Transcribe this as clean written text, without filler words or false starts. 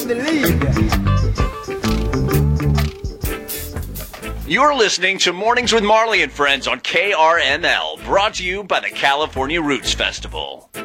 in the lead. You're listening to Mornings with Marley and Friends on KRML, brought to you by the California Roots Festival.